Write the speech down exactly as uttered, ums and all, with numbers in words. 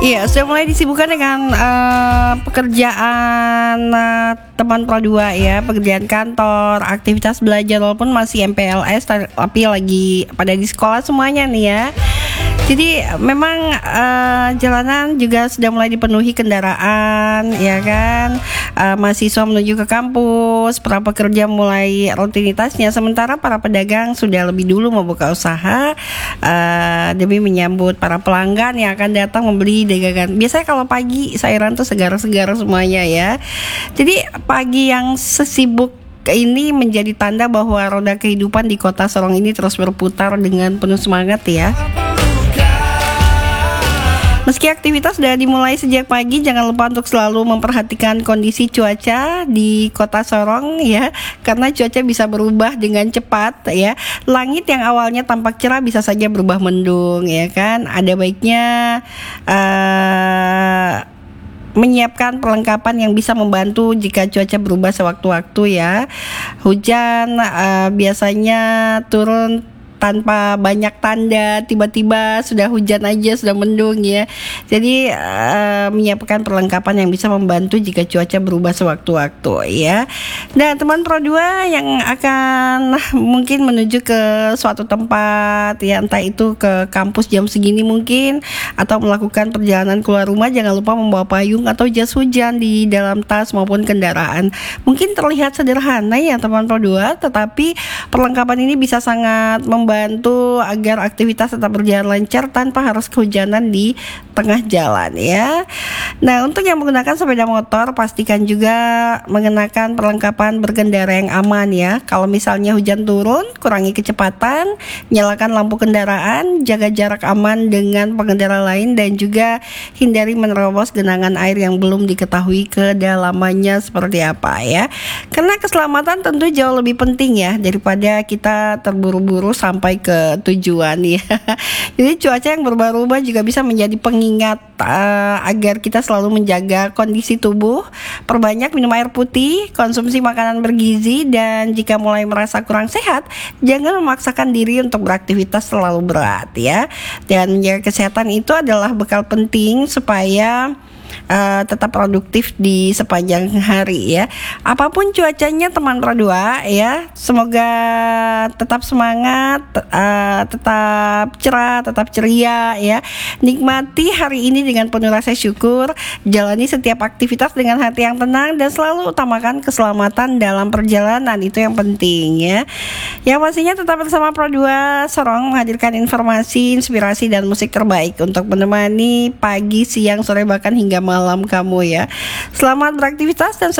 Iya, sudah mulai disibukkan dengan uh, pekerjaan uh, teman Pro dua ya, pekerjaan kantor, aktivitas belajar walaupun masih M P L S tapi lagi pada di sekolah semuanya nih ya. Jadi memang uh, jalanan juga sudah mulai dipenuhi kendaraan, ya kan? Uh, mahasiswa menuju ke kampus, para pekerja mulai rutinitasnya. Sementara para pedagang sudah lebih dulu membuka usaha uh, demi menyambut para pelanggan yang akan datang membeli dagangan. Biasanya kalau pagi sayuran tuh segar-segar semuanya ya. Jadi pagi yang sesibuk ini menjadi tanda bahwa roda kehidupan di kota Sorong ini terus berputar dengan penuh semangat ya. Meski aktivitas sudah dimulai sejak pagi, jangan lupa untuk selalu memperhatikan kondisi cuaca di kota Sorong ya, karena cuaca bisa berubah dengan cepat ya. Langit yang awalnya tampak cerah bisa saja berubah mendung ya kan. Ada baiknya uh, menyiapkan perlengkapan yang bisa membantu jika cuaca berubah sewaktu-waktu ya. Hujan uh, biasanya turun tanpa banyak tanda, tiba-tiba sudah hujan aja, sudah mendung ya. Jadi uh, menyiapkan perlengkapan yang bisa membantu jika cuaca berubah sewaktu-waktu ya. Nah, teman Pro dua yang akan mungkin menuju ke suatu tempat ya, entah itu ke kampus jam segini mungkin, atau melakukan perjalanan keluar rumah, jangan lupa membawa payung atau jas hujan di dalam tas maupun kendaraan. Mungkin terlihat sederhana ya teman Pro dua, tetapi perlengkapan ini bisa sangat membantu bantu agar aktivitas tetap berjalan lancar tanpa harus kehujanan di tengah jalan ya. Nah, untuk yang menggunakan sepeda motor, pastikan juga mengenakan perlengkapan berkendara yang aman ya. Kalau misalnya hujan turun, kurangi kecepatan, nyalakan lampu kendaraan, jaga jarak aman dengan pengendara lain, dan juga hindari menerobos genangan air yang belum diketahui kedalamannya seperti apa ya. Karena keselamatan tentu jauh lebih penting ya daripada kita terburu-buru sampai sampai ke tujuan ya. Jadi cuaca yang berubah-ubah juga bisa menjadi pengingat uh, agar kita selalu menjaga kondisi tubuh. Perbanyak minum air putih, konsumsi makanan bergizi, dan jika mulai merasa kurang sehat, jangan memaksakan diri untuk beraktivitas terlalu berat ya. Dan menjaga kesehatan itu adalah bekal penting supaya Uh, tetap produktif di sepanjang hari ya. Apapun cuacanya teman Pro dua ya, semoga tetap semangat, uh, tetap cerah, tetap ceria ya. Nikmati hari ini dengan penuh rasa syukur, jalani setiap aktivitas dengan hati yang tenang, dan selalu utamakan keselamatan dalam perjalanan, itu yang penting ya. Yang pastinya tetap bersama Pro dua Sorong menghadirkan informasi, inspirasi, dan musik terbaik untuk menemani pagi, siang, sore, bahkan hingga malam kamu ya. Selamat beraktivitas dan